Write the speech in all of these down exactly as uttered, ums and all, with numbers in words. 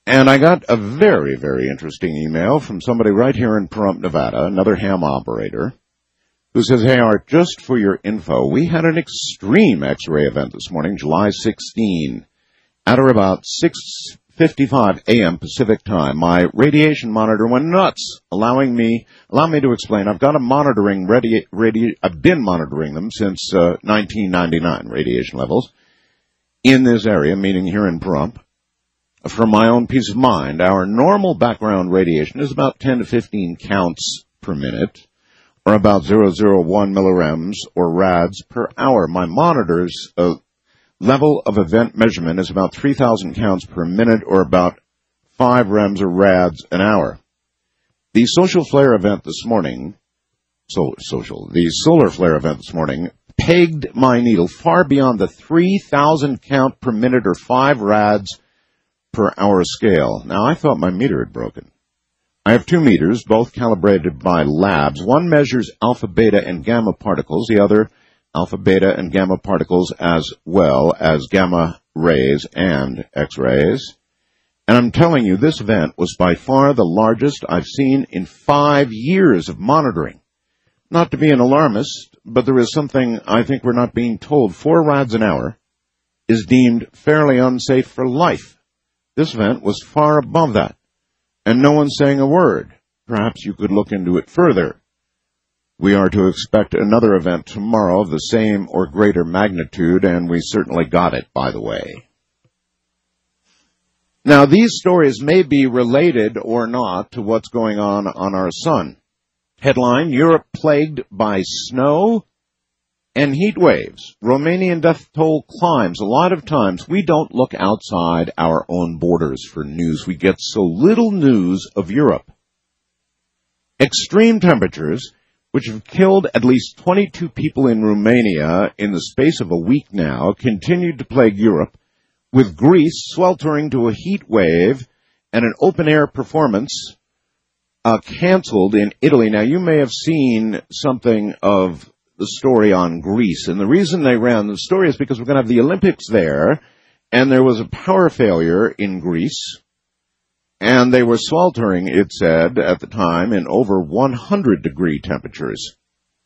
And I got a very, very interesting email from somebody right here in Pahrump, Nevada, another ham operator, who says, hey, Art, just for your info, we had an extreme X-ray event this morning, July sixteenth, at or about six fifty-five a.m. Pacific time. My radiation monitor went nuts, allowing me, allow me to explain. I've got a monitoring, radi- radi- I've been monitoring them since uh, nineteen ninety-nine, radiation levels, in this area, meaning here in Pahrump. For my own peace of mind, our normal background radiation is about ten to fifteen counts per minute, or about zero point zero one millirems or rads per hour. My monitor's uh, level of event measurement is about three thousand counts per minute, or about five rems or rads an hour. The social flare event this morning, so, social, the solar flare event this morning, pegged my needle far beyond the three thousand count per minute or five rads per hour scale. Now, I thought my meter had broken. I have two meters, both calibrated by labs. One measures alpha, beta, and gamma particles. The other, alpha, beta, and gamma particles, as well as gamma rays and X-rays. And I'm telling you, this event was by far the largest I've seen in five years of monitoring. Not to be an alarmist, but there is something I think we're not being told. Four rads an hour is deemed fairly unsafe for life. This event was far above that, and no one's saying a word. Perhaps you could look into it further. We are to expect another event tomorrow of the same or greater magnitude, and we certainly got it, by the way. Now, these stories may be related or not to what's going on on our sun. Headline, Europe plagued by snow and heat waves. Romanian death toll climbs. A lot of times we don't look outside our own borders for news. We get so little news of Europe. Extreme temperatures, which have killed at least twenty-two people in Romania in the space of a week now, continued to plague Europe, with Greece sweltering to a heat wave and an open-air performance uh, canceled in Italy. Now, you may have seen something of the story on Greece, and the reason they ran the story is because we're going to have the Olympics there, and there was a power failure in Greece, and they were sweltering, it said, at the time, in over one hundred degree temperatures.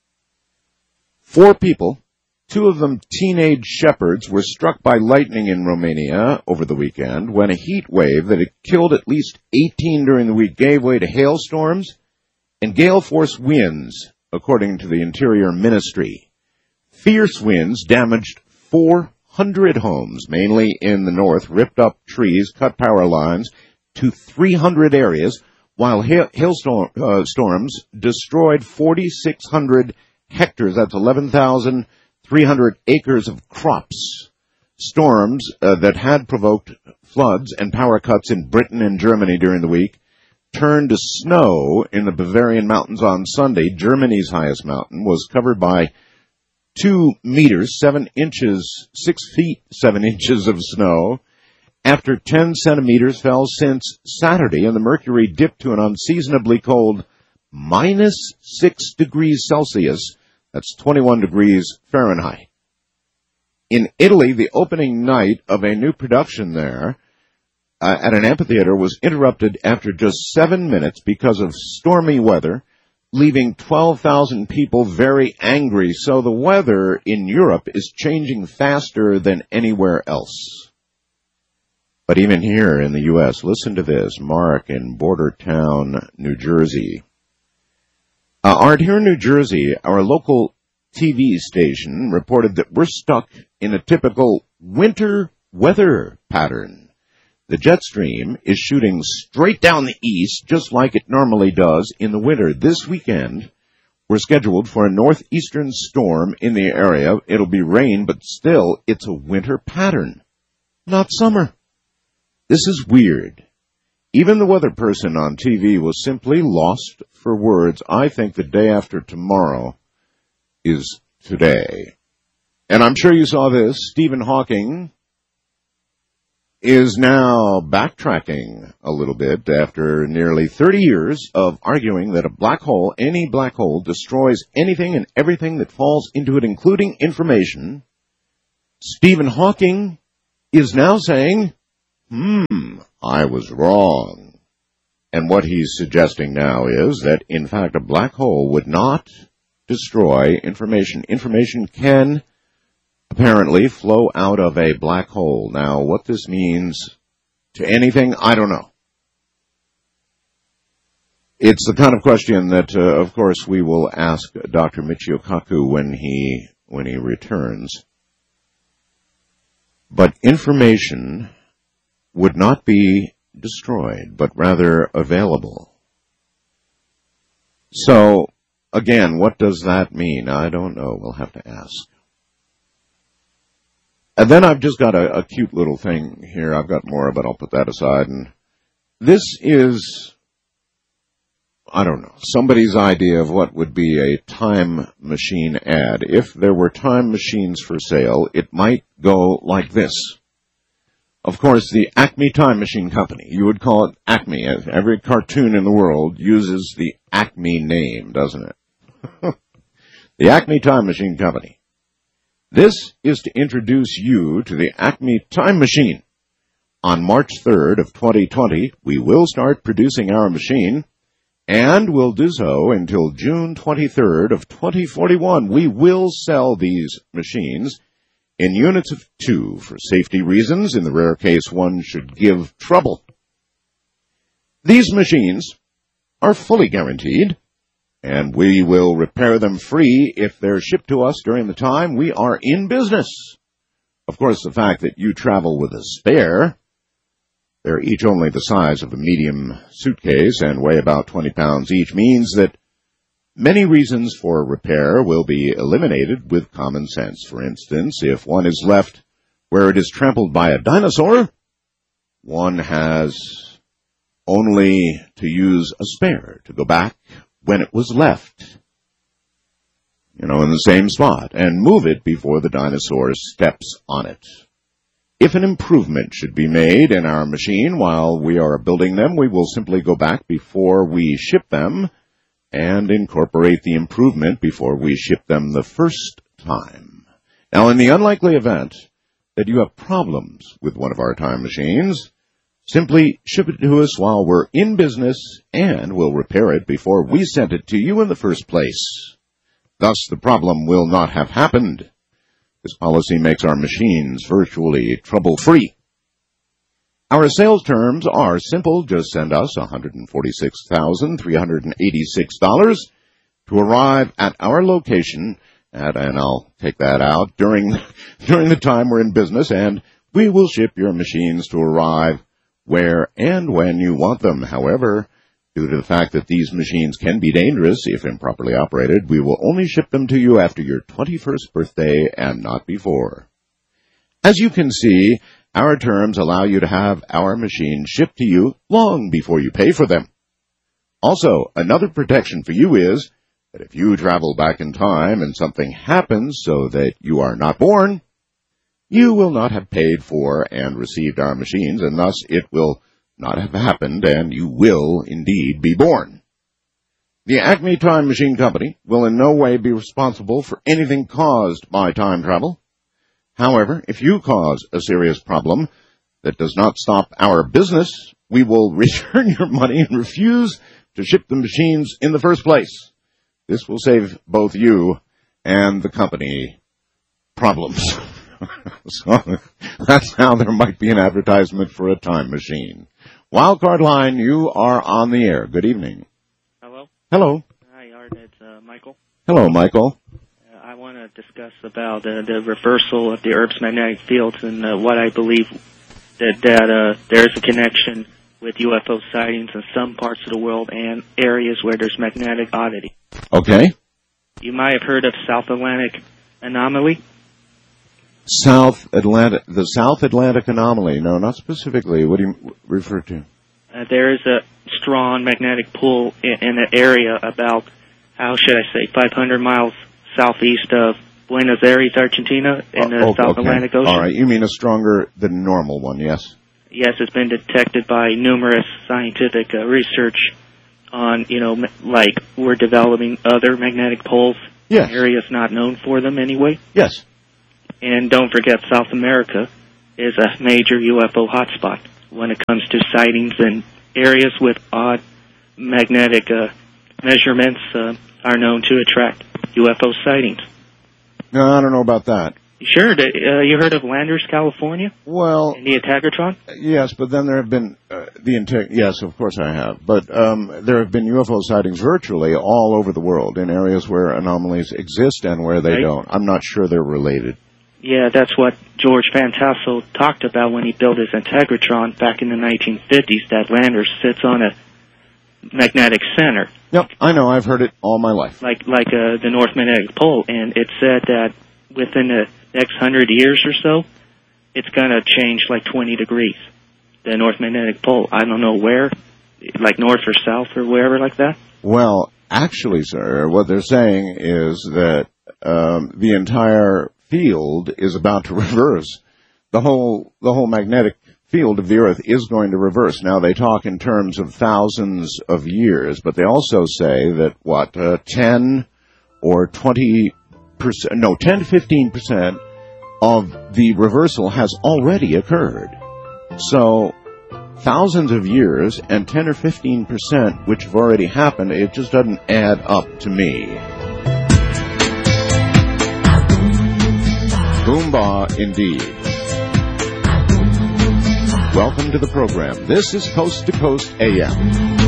Four people, two of them teenage shepherds, were struck by lightning in Romania over the weekend when a heat wave that had killed at least eighteen during the week gave way to hailstorms and gale-force winds, according to the Interior Ministry. Fierce winds damaged four hundred homes, mainly in the north, ripped up trees, cut power lines to three hundred areas, while hail, hailstorms uh, storms destroyed four thousand six hundred hectares, that's eleven thousand three hundred acres of crops. Storms uh, that had provoked floods and power cuts in Britain and Germany during the week turned to snow in the Bavarian mountains on Sunday. Germany's highest mountain was covered by two meters, seven inches, six feet, seven inches of snow. After ten centimeters fell since Saturday, and the mercury dipped to an unseasonably cold minus six degrees Celsius. That's twenty-one degrees Fahrenheit. In Italy, the opening night of a new production there Uh, at an amphitheater was interrupted after just seven minutes because of stormy weather, leaving twelve thousand people very angry. So the weather in Europe is changing faster than anywhere else. But even here in the U S, listen to this. Mark in Bordertown, New Jersey. Uh, Art, here in New Jersey, our local T V station reported that we're stuck in a typical winter weather pattern. The jet stream is shooting straight down the east, just like it normally does in the winter. This weekend, we're scheduled for a northeastern storm in the area. It'll be rain, but still, it's a winter pattern, not summer. This is weird. Even the weather person on T V was simply lost for words. I think the day after tomorrow is today. And I'm sure you saw this. Stephen Hawking is now backtracking a little bit after nearly thirty years of arguing that a black hole, any black hole, destroys anything and everything that falls into it, including information. Stephen Hawking is now saying, hmm, I was wrong. And what he's suggesting now is that, in fact, a black hole would not destroy information. Information can apparently flow out of a black hole. Now, what this means to anything, I don't know. It's the kind of question that, uh, of course, we will ask Doctor Michio Kaku when he when he returns. But information would not be destroyed, but rather available. So, again, what does that mean? I don't know. We'll have to ask. And then I've just got a, a cute little thing here. I've got more, but I'll put that aside. And this is, I don't know, somebody's idea of what would be a time machine ad. If there were time machines for sale, it might go like this. Of course, the Acme Time Machine Company. You would call it Acme. Every cartoon in the world uses the Acme name, doesn't it? The Acme Time Machine Company. This is to introduce you to the Acme Time Machine. On March third of twenty twenty, we will start producing our machine, and will do so until June twenty-third of twenty forty-one. We will sell these machines in units of two for safety reasons. In the rare case one should give trouble. These machines are fully guaranteed, and we will repair them free if they're shipped to us during the time we are in business. Of course, the fact that you travel with a spare, they're each only the size of a medium suitcase and weigh about twenty pounds each, means that many reasons for repair will be eliminated with common sense. For instance, if one is left where it is trampled by a dinosaur, one has only to use a spare to go back when it was left, you know, in the same spot, and move it before the dinosaur steps on it. If an improvement should be made in our machine while we are building them, we will simply go back before we ship them and incorporate the improvement before we ship them the first time. Now, in the unlikely event that you have problems with one of our time machines, simply ship it to us while we're in business, and we'll repair it before we sent it to you in the first place. Thus, the problem will not have happened. This policy makes our machines virtually trouble-free. Our sales terms are simple. Just send us one hundred forty-six thousand three hundred eighty-six dollars to arrive at our location, at, and I'll take that out, during, during the time we're in business, and we will ship your machines to arrive where and when you want them. However, due to the fact that these machines can be dangerous if improperly operated, we will only ship them to you after your twenty-first birthday and not before. As you can see, our terms allow you to have our machines shipped to you long before you pay for them. Also, another protection for you is that if you travel back in time and something happens so that you are not born, you will not have paid for and received our machines, and thus it will not have happened, and you will indeed be born. The Acme Time Machine Company will in no way be responsible for anything caused by time travel. However, if you cause a serious problem that does not stop our business, we will return your money and refuse to ship the machines in the first place. This will save both you and the company problems. So that's how there might be an advertisement for a time machine. Wildcard Line, you are on the air. Good evening. Hello. Hello. Hi, Art. It's uh, Michael. Hello, Michael. Uh, I want to discuss about uh, the reversal of the Earth's magnetic fields and uh, what I believe that, that uh, there is a connection with U F O sightings in some parts of the world and areas where there's magnetic oddity. Okay. You might have heard of South Atlantic Anomaly. South Atlantic, the South Atlantic Anomaly. No, not specifically. What do you refer to? Uh, there is a strong magnetic pull in, in an area about, how should I say, five hundred miles southeast of Buenos Aires, Argentina, in the oh, South okay. Atlantic Ocean. All right. You mean a stronger than normal one, yes? Yes, it's been detected by numerous scientific uh, research on, you know, like we're developing other magnetic poles yes. in areas not known for them anyway. Yes. And don't forget, South America is a major U F O hotspot. when it comes to sightings, and areas with odd magnetic uh, measurements uh, are known to attract U F O sightings. No, I don't know about that. Sure. Uh, you heard of Landers, California? Well, and the Integratron? Yes, but then there have been uh, the integ- Yes, of course I have. But um, there have been U F O sightings virtually all over the world in areas where anomalies exist and where they right. don't. I'm not sure they're related. Yeah, that's what George Van Tassel talked about when he built his Integratron back in the nineteen fifties, that Landers sits on a magnetic center. Yep, I know. I've heard it all my life. Like like uh, the North Magnetic Pole, and it said that within the next hundred years or so, it's going to change like twenty degrees, the North Magnetic Pole. I don't know where, like north or south or wherever like that. Well, actually, sir, what they're saying is that um, the entire field is about to reverse. The whole the whole magnetic field of the Earth is going to reverse. Now, they talk in terms of thousands of years, but they also say that, what, uh, ten or twenty percent, no, ten to fifteen percent of the reversal has already occurred. So, thousands of years and ten or fifteen percent which have already happened, it just doesn't add up to me. Boomba indeed. Welcome to the program. This is Coast to Coast A M.